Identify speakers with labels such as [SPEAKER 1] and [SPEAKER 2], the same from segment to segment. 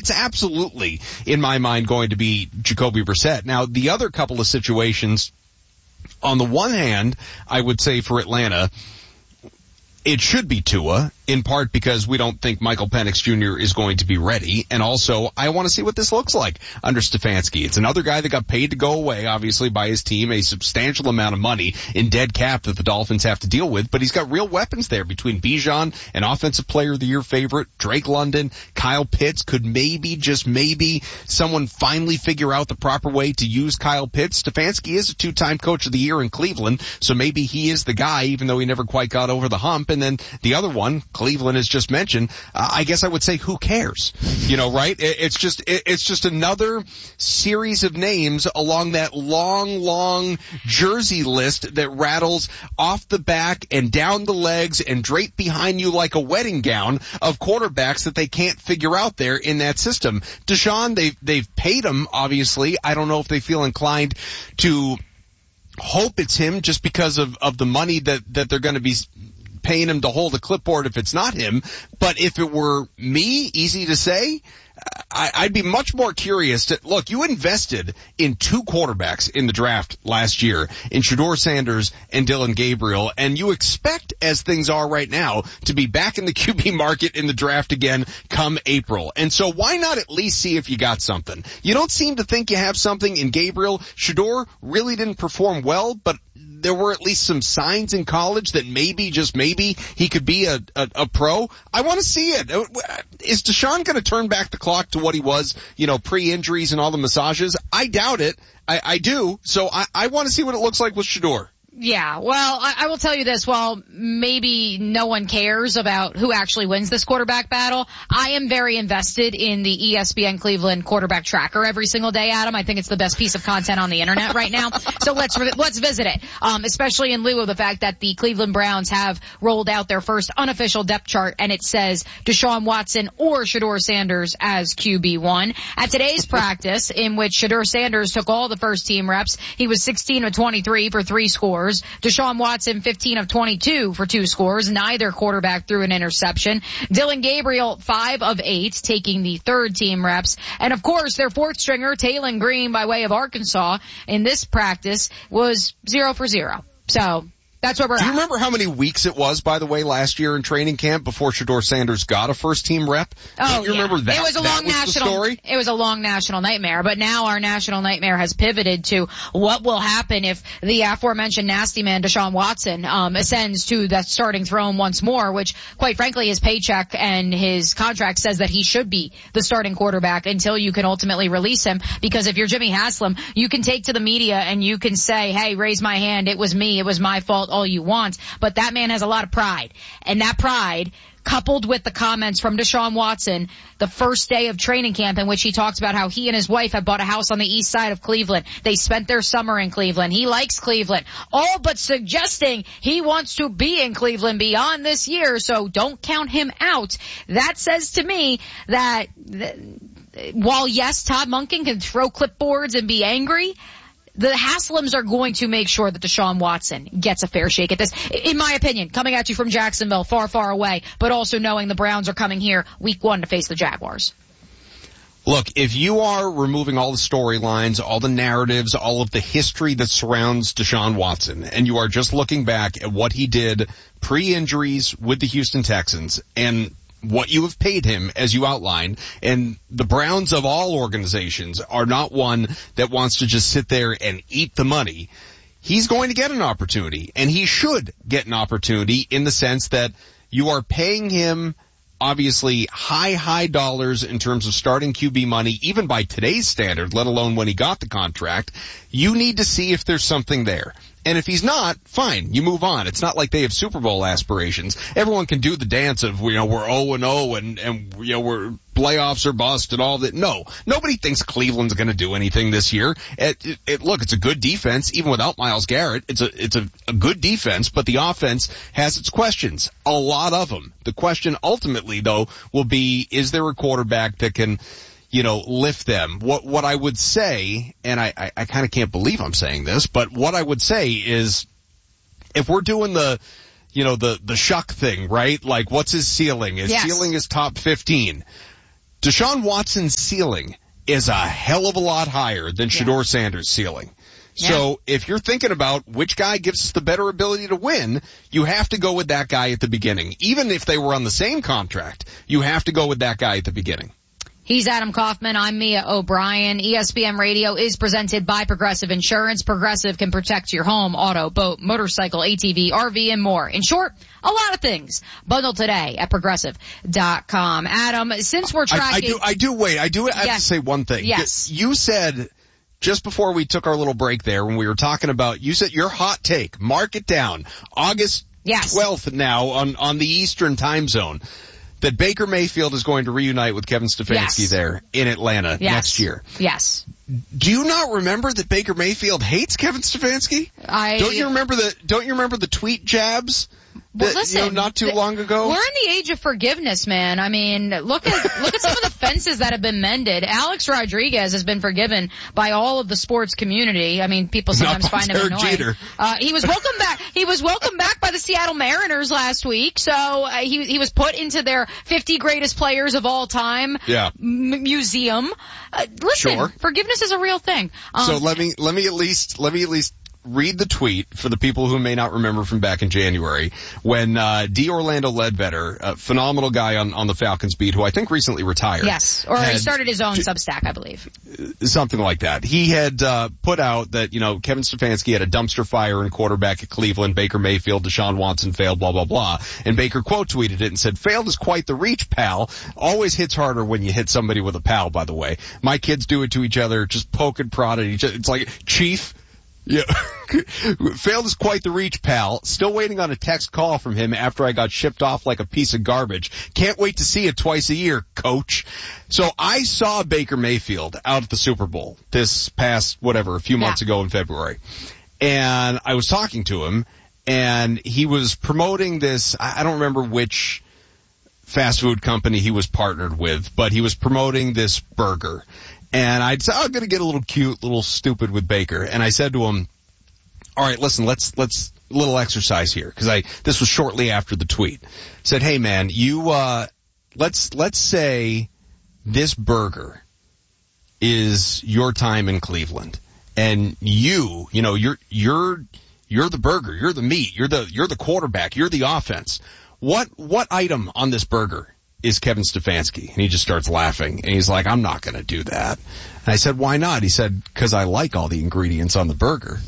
[SPEAKER 1] it's absolutely, in my mind, going to be Jacoby Brissett. Now, the other couple of situations, on the one hand, I would say for Atlanta, it should be Tua, in part because we don't think Michael Penix Jr. is going to be ready. And also, I want to see what this looks like under Stefanski. It's another guy that got paid to go away, obviously, by his team, a substantial amount of money in dead cap that the Dolphins have to deal with. But he's got real weapons there between Bijan, an Offensive Player of the Year favorite, Drake London, Kyle Pitts. Could maybe, just maybe, someone finally figure out the proper way to use Kyle Pitts? Stefanski is a 2-time Coach of the Year in Cleveland, so maybe he is the guy, even though he never quite got over the hump. And then the other one, Cleveland has just mentioned, I guess I would say who cares? Right? It's just another series of names along that long jersey list that rattles off the back and down the legs and draped behind you like a wedding gown of quarterbacks that they can't figure out there in that system. Deshaun, they've paid him, obviously. I don't know if they feel inclined to hope it's him just because of the money that they're going to be paying him to hold a clipboard if it's not him. But if it were me, easy to say, I'd be much more curious to, look, you invested in 2 quarterbacks in the draft last year, in Shedeur Sanders and Dillon Gabriel, and you expect, as things are right now, to be back in the QB market in the draft again come April. And so why not at least see if you got something? You don't seem to think you have something in Gabriel. Shedeur really didn't perform well, but there were at least some signs in college that maybe, just maybe, he could be a pro. I want to see it. Is Deshaun going to turn back the clock to what he was, pre-injuries and all the massages? I doubt it. I do. So I want to see what it looks like with Shedeur.
[SPEAKER 2] Yeah, well, I will tell you this. While maybe no one cares about who actually wins this quarterback battle, I am very invested in the ESPN Cleveland quarterback tracker every single day, Adam. I think it's the best piece of content on the internet right now. So let's visit it, especially in lieu of the fact that the Cleveland Browns have rolled out their first unofficial depth chart, and it says Deshaun Watson or Shedeur Sanders as QB1. At today's practice, in which Shedeur Sanders took all the first team reps, he was 16 of 23 for 3 scores. Deshaun Watson, 15 of 22 for 2 scores. Neither quarterback threw an interception. Dillon Gabriel, 5 of 8, taking the third team reps. And of course, their 4th stringer, Taylon Green, by way of Arkansas, in this practice was 0 for 0. So that's where we're at.
[SPEAKER 1] Do you remember how many weeks it was, by the way, last year in training camp before Shedeur Sanders got a first-team rep?
[SPEAKER 2] Oh,
[SPEAKER 1] you remember that?
[SPEAKER 2] It was a long national nightmare, but now our national nightmare has pivoted to what will happen if the aforementioned nasty man Deshaun Watson ascends to the starting throne once more, which, quite frankly, his paycheck and his contract says that he should be the starting quarterback until you can ultimately release him. Because if you're Jimmy Haslam, you can take to the media and you can say, hey, raise my hand, it was me, it was my fault, all you want. But that man has a lot of pride. And that pride, coupled with the comments from Deshaun Watson the first day of training camp, in which he talks about how he and his wife have bought a house on the east side of Cleveland. They spent their summer in Cleveland. He likes Cleveland. All but suggesting he wants to be in Cleveland beyond this year, so don't count him out. That says to me that while, yes, Todd Monken can throw clipboards and be angry, the Haslams are going to make sure that Deshaun Watson gets a fair shake at this. In my opinion, coming at you from Jacksonville, far, far away, but also knowing the Browns are coming here week 1 to face the Jaguars.
[SPEAKER 1] Look, if you are removing all the storylines, all the narratives, all of the history that surrounds Deshaun Watson, and you are just looking back at what he did pre-injuries with the Houston Texans and what you have paid him, as you outlined, and the Browns of all organizations are not one that wants to just sit there and eat the money, he's going to get an opportunity, and he should get an opportunity in the sense that you are paying him obviously high dollars in terms of starting QB money, even by today's standard, let alone when he got the contract. You need to see if there's something there. And if he's not, fine, you move on. It's not like they have Super Bowl aspirations. Everyone can do the dance of, we're 0-0 and we're playoffs or bust and all that. No, nobody thinks Cleveland's going to do anything this year. Look, it's a good defense, even without Myles Garrett. It's a good defense, but the offense has its questions, a lot of them. The question ultimately, though, will be, is there a quarterback that can lift them? What I would say, and I kind of can't believe I'm saying this, but what I would say is, if we're doing the Shuck thing, right? Like, what's his ceiling? His ceiling is top 15. Deshaun Watson's ceiling is a hell of a lot higher than Shedeur Sanders' ceiling. Yeah. So if you're thinking about which guy gives us the better ability to win, you have to go with that guy at the beginning. Even if they were on the same contract, you have to go with that guy at the beginning.
[SPEAKER 2] He's Adam Kaufman. I'm Mia O'Brien. ESPN Radio is presented by Progressive Insurance. Progressive can protect your home, auto, boat, motorcycle, ATV, RV, and more. In short, a lot of things. Bundle today at Progressive.com. Adam, since we're tracking...
[SPEAKER 1] I do have to say one thing.
[SPEAKER 2] Yes.
[SPEAKER 1] You said, just before we took our little break there, when we were talking about, you said your hot take, mark it down, August 12th now on the Eastern time zone, that Baker Mayfield is going to reunite with Kevin Stefanski there in Atlanta next year.
[SPEAKER 2] Yes.
[SPEAKER 1] Do you not remember that Baker Mayfield hates Kevin Stefanski? Don't you remember the tweet jabs?
[SPEAKER 2] Well, listen,
[SPEAKER 1] not too long ago.
[SPEAKER 2] We're in the age of forgiveness, man. I mean, look at some of the fences that have been mended. Alex Rodriguez has been forgiven by all of the sports community. I mean, people sometimes find him annoying. He was welcomed back. He was welcomed back by the Seattle Mariners last week. So he was put into their 50 greatest players of all time museum. Listen, forgiveness is a real thing.
[SPEAKER 1] So let me at least read the tweet for the people who may not remember from back in January when D. Orlando Ledbetter, a phenomenal guy on the Falcons beat, who I think recently retired.
[SPEAKER 2] Yes, or he started his own Substack, I believe.
[SPEAKER 1] Something like that. He had put out that, Kevin Stefanski had a dumpster fire in quarterback at Cleveland, Baker Mayfield, Deshaun Watson failed, blah, blah, blah. And Baker quote tweeted it and said, "Failed is quite the reach, pal. Always hits harder when you hit somebody with a pal, by the way. My kids do it to each other, just poke and prod at each other. It's like, Chief." Yeah. Failed is quite the reach, pal. Still waiting on a text call from him after I got shipped off like a piece of garbage. Can't wait to see you twice a year, coach. So I saw Baker Mayfield out at the Super Bowl this past, a few months ago in February. And I was talking to him, and he was promoting this, I don't remember which fast food company he was partnered with, but he was promoting this burger. And I'd say, I'm going to get a little cute, little stupid with Baker. And I said to him, all right, listen, let's little exercise here. Cause this was shortly after the tweet. I said, hey man, let's say this burger is your time in Cleveland. And you're the burger, you're the meat, you're the quarterback, you're the offense. What item on this burger is Kevin Stefanski? And he just starts laughing. And he's like, I'm not going to do that. And I said, why not? He said, because I like all the ingredients on the burger.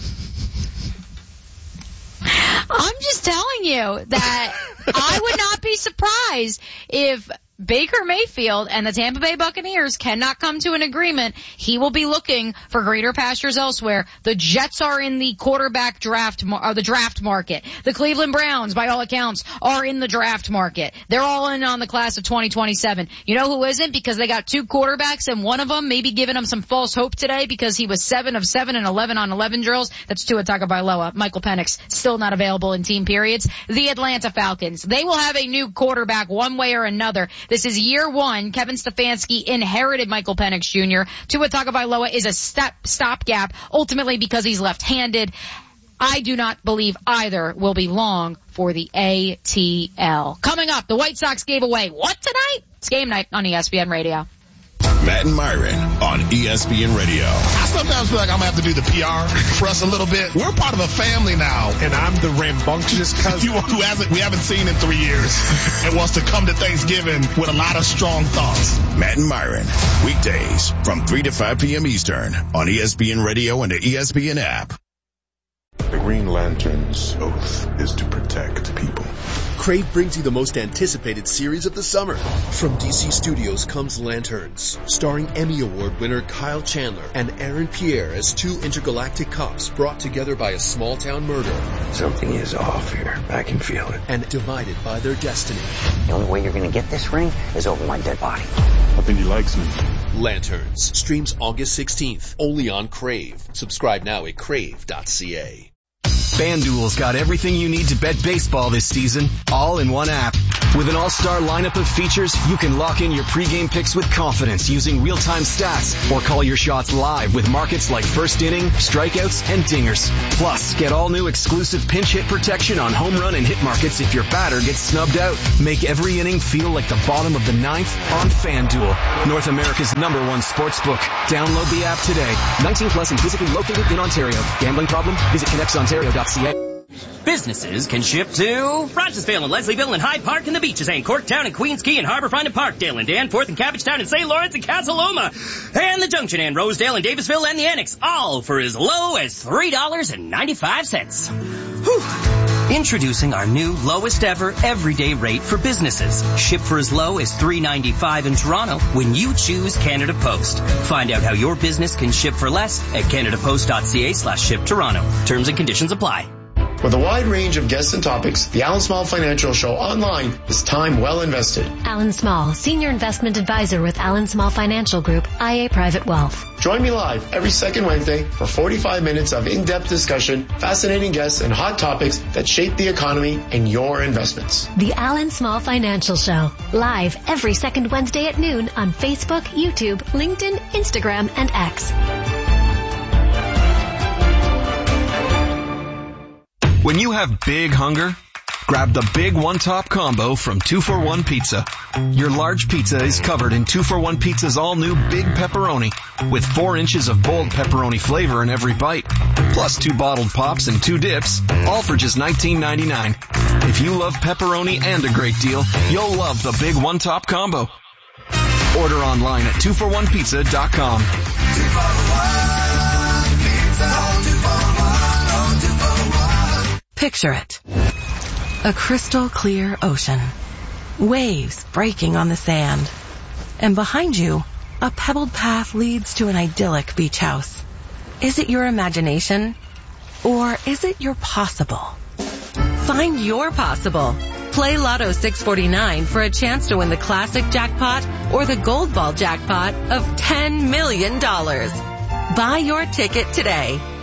[SPEAKER 2] I'm just telling you that I would not be surprised if Baker Mayfield and the Tampa Bay Buccaneers cannot come to an agreement. He will be looking for greener pastures elsewhere. The Jets are in the quarterback draft market. The Cleveland Browns, by all accounts, are in the draft market. They're all in on the class of 2027. You know who isn't? Because they got two quarterbacks, and one of them maybe giving them some false hope today because he was 7 of 7 and 11 on 11 drills. That's Tua Tagovailoa. Michael Penix still not available in team periods. The Atlanta Falcons. They will have a new quarterback one way or another. This is year one. Kevin Stefanski inherited Michael Penix Jr. Tua Tagovailoa is a stopgap, ultimately because he's left-handed. I do not believe either will be long for the ATL. Coming up, the White Sox gave away what tonight? It's game night on ESPN Radio.
[SPEAKER 3] Matt and Myron on ESPN Radio.
[SPEAKER 4] I sometimes feel like I'm going to have to do the PR for us a little bit. We're part of a family now.
[SPEAKER 5] And I'm the rambunctious cousin
[SPEAKER 4] we haven't seen in 3 years and wants to come to Thanksgiving with a lot of strong thoughts.
[SPEAKER 3] Matt and Myron, weekdays from 3 to 5 p.m. Eastern on ESPN Radio and the ESPN app.
[SPEAKER 6] The Green Lantern's oath is to protect people.
[SPEAKER 7] Crave brings you the most anticipated series of the summer. From DC Studios comes Lanterns, starring Emmy Award winner Kyle Chandler and Aaron Pierre as two intergalactic cops brought together by a small-town murder.
[SPEAKER 8] Something is off here. I can feel it.
[SPEAKER 7] And divided by their destiny.
[SPEAKER 8] The only way you're going to get this ring is over my dead body.
[SPEAKER 6] I think he likes me.
[SPEAKER 7] Lanterns streams August 16th, only on Crave. Subscribe now at crave.ca.
[SPEAKER 9] FanDuel's got everything you need to bet baseball this season, all in one app. With an all-star lineup of features, you can lock in your pregame picks with confidence using real-time stats or call your shots live with markets like first inning, strikeouts, and dingers. Plus, get all new exclusive pinch hit protection on home run and hit markets if your batter gets snubbed out. Make every inning feel like the bottom of the ninth on FanDuel, North America's #1 sportsbook. Download the app today. 19 plus and physically located in Ontario. Gambling problem? Visit connectsontario.ca.
[SPEAKER 10] Businesses can ship to Rochesville and Leslieville and Hyde Park and the Beaches and Corktown and Queens Quay and Harbourfront and Parkdale and Danforth and Cabbagetown and St. Lawrence and Casa Loma and the Junction and Rosedale and Davisville and the Annex, all for as low as $3.95. Whew. Introducing our new lowest ever everyday rate for businesses. Ship for as low as $3.95 in Toronto when you choose Canada Post. Find out how your business can ship for less at canadapost.ca/ship-Toronto. Terms and conditions apply.
[SPEAKER 11] With a wide range of guests and topics, the Alan Small Financial Show online is time well invested.
[SPEAKER 12] Alan Small, Senior Investment Advisor with Alan Small Financial Group, IA Private Wealth.
[SPEAKER 11] Join me live every second Wednesday for 45 minutes of in-depth discussion, fascinating guests, and hot topics that shape the economy and your investments.
[SPEAKER 12] The Alan Small Financial Show, live every second Wednesday at noon on Facebook, YouTube, LinkedIn, Instagram, and X.
[SPEAKER 9] When you have big hunger, grab the Big One Top Combo from 2-for-1 Pizza. Your large pizza is covered in 2-for-1 Pizza's all-new Big Pepperoni, with 4 inches of bold pepperoni flavor in every bite, plus 2 bottled pops and 2 dips, all for just $19.99. If you love pepperoni and a great deal, you'll love the Big One Top Combo. Order online at 2for1pizza.com.
[SPEAKER 13] 2-for-1 Pizza, 2-for-1. Picture it. A crystal clear ocean. Waves breaking on the sand. And behind you, a pebbled path leads to an idyllic beach house. Is it your imagination? Or is it your possible? Find your possible. Play Lotto 649 for a chance to win the classic jackpot or the gold ball jackpot of $10 million. Buy your ticket today